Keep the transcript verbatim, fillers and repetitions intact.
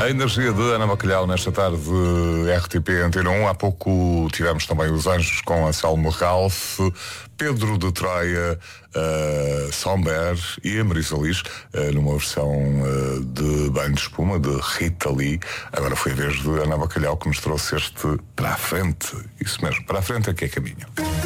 A energia de Ana Bacalhau nesta tarde de R T P Antena um. Há pouco tivemos também os Anjos com Anselmo Ralph, Pedro de Troia, uh, Somber e a Marisa Liz, uh, numa versão uh, de Banho de Espuma, de Rita Lee. Agora foi a vez de Ana Bacalhau que nos trouxe este Para a Frente. Isso mesmo, para a frente é que é caminho.